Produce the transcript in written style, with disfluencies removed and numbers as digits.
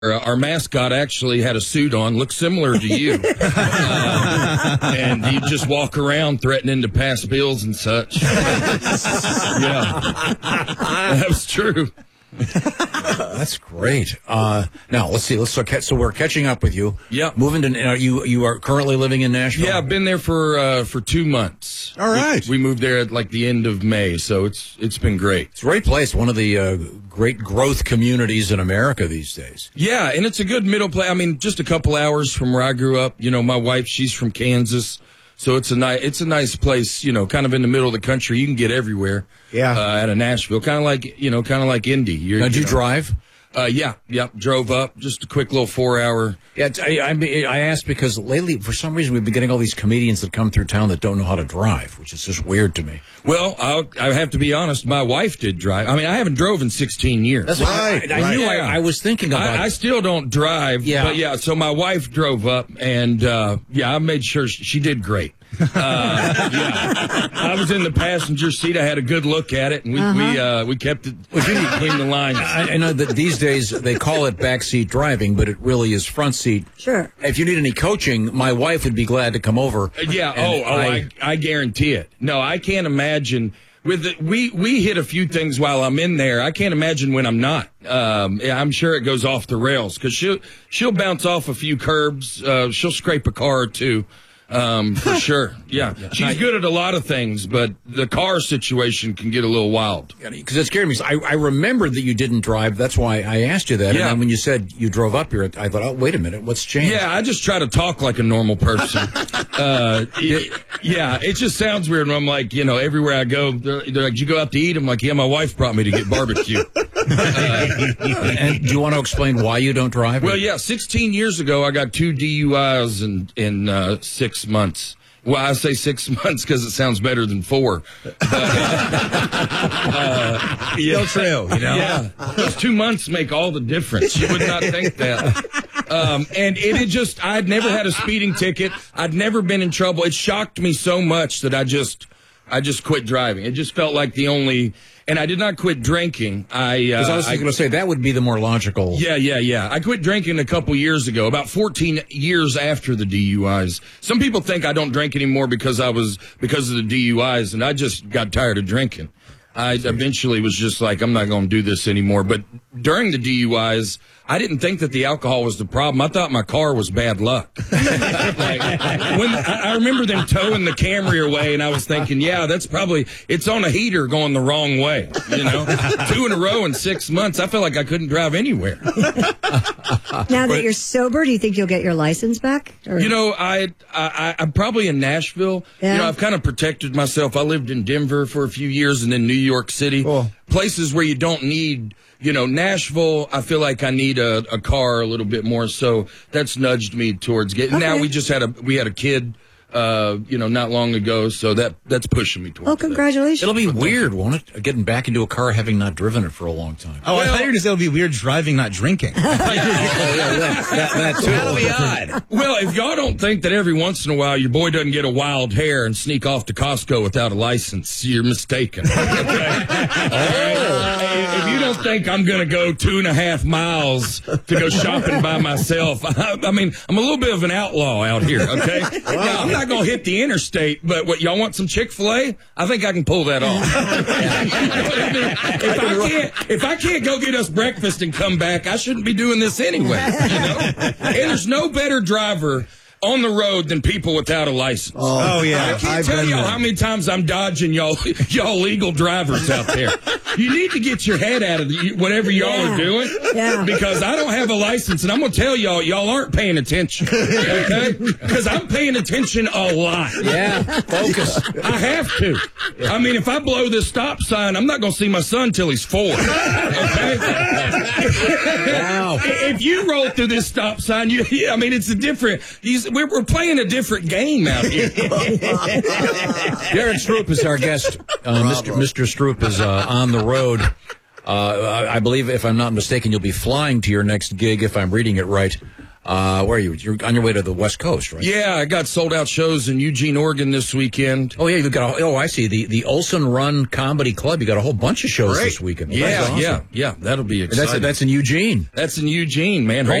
Our mascot actually had a suit on, looked similar to you. And he'd just walk around threatening to pass bills and such. Yeah. That was true. That's great. Now, let's see. So we're catching up with you. Yeah. Moving to, you are currently living in Nashville? Yeah, I've been there for 2 months. All right. We moved there at like the end of May, so it's been great. It's a great place. One of the great growth communities in America these days. Yeah, and it's a good middle place. I mean, just a couple hours from where I grew up. You know, my wife, she's from Kansas. So it's a nice place, you know, kind of in the middle of the country. You can get everywhere. Yeah. Out of Nashville, kind of like Indy. Now, do you drive? Yeah, drove up, just a quick little 4-hour. Yeah, I asked because lately, for some reason, we've been getting all these comedians that come through town that don't know how to drive, which is just weird to me. Well, I have to be honest, my wife did drive. I mean, I haven't drove in 16 years. That's right. I knew. I was thinking about it. I still don't drive. Yeah. But yeah, so my wife drove up, and I made sure she did great. I was in the passenger seat. I had a good look at it, and we kept it between the lines. I know that these days they call it backseat driving, but it really is front seat. Sure. If you need any coaching, my wife would be glad to come over. I guarantee it. No, I can't imagine. We hit a few things while I'm in there. I can't imagine when I'm not. I'm sure it goes off the rails because she'll bounce off a few curbs. She'll scrape a car or two. For sure. Yeah. She's good at a lot of things, but the car situation can get a little wild. Because it scared me. I remembered that you didn't drive. That's why I asked you that. Yeah. And then when you said you drove up here, I thought, oh, wait a minute. What's changed? Yeah, I just try to talk like a normal person. It just sounds weird when I'm like, you know, everywhere I go, they're like, you go out to eat? I'm like, yeah, my wife brought me to get barbecue. And do you want to explain why you don't drive? Well, yeah, 16 years ago, I got 2 DUIs in 6 months. Well, I say 6 months because it sounds better than 4. Still true, you know? Yeah, those 2 months make all the difference. You would not think that. And I'd never had a speeding ticket. I'd never been in trouble. It shocked me so much that I just quit driving. It just felt like the only... And I did not quit drinking. I was going to say that would be the more logical. Yeah. I quit drinking a couple years ago, about 14 years after the DUIs. Some people think I don't drink anymore because of the DUIs, and I just got tired of drinking. I eventually was just like, I'm not going to do this anymore. But during the DUIs, I didn't think that the alcohol was the problem. I thought my car was bad luck. I remember them towing the Camry away, and I was thinking, yeah, it's on a heater going the wrong way. You know, 2 in a row in 6 months. I felt like I couldn't drive anywhere. Now that you're sober, do you think you'll get your license back? Or? You know, I'm probably in Nashville. Yeah. You know, I've kind of protected myself. I lived in Denver for a few years and then New York City. Cool. Places where you don't need, you know, Nashville, I feel like I need a car a little bit more. So that's nudged me towards getting. Okay. Now we had a kid, not long ago. So that's pushing me towards. Oh, congratulations. It'll be weird, won't it? Getting back into a car having not driven it for a long time. Oh, I thought you were going to say it'll be weird driving, not drinking. That too. That'll be odd. Well, if y'all don't think that every once in a while your boy doesn't get a wild hair and sneak off to Costco without a license, you're mistaken. Okay? If you don't think I'm going to go 2.5 miles to go shopping by myself, I mean, I'm a little bit of an outlaw out here, okay? Now, I'm not going to hit the interstate, but what, y'all want some Chick-fil-A? I think I can pull that off. If I can't go get us breakfast and come back, I shouldn't be doing this anyway, you know? And there's no better driver on the road than people without a license. Oh yeah. I can't tell y'all how many times I'm dodging y'all legal drivers out there. You need to get your head out of whatever y'all are doing. Yeah. Because I don't have a license, and I'm going to tell y'all aren't paying attention. Okay? Because I'm paying attention a lot. Yeah. Focus. I have to. I mean, if I blow this stop sign, I'm not going to see my son till he's 4. Okay? Wow. If you roll through this stop sign, it's a different... We're playing a different game out here. Darren Stroop is our guest. Mr. Stroop is on the road. I believe, if I'm not mistaken, you'll be flying to your next gig, if I'm reading it right. Where are you? You're on your way to the West Coast, right? Yeah, I got sold out shows in Eugene, Oregon this weekend. Oh, yeah, you've got I see. The Olson Run Comedy Club, you got a whole bunch of shows this weekend. Yeah, That's awesome. yeah. That'll be exciting. That's in Eugene. That's in Eugene, man.